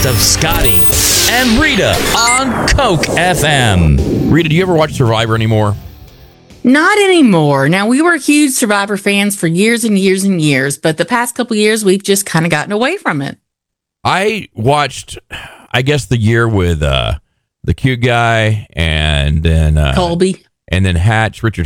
of Scotty and Rita on Coke FM. Rita, do you ever watch Survivor anymore? Not anymore. Now, we were huge Survivor fans for years and years and years, but the past couple of years, we've just kind of gotten away from it. I watched, I guess, the year with the cute guy and then Colby. And then Richard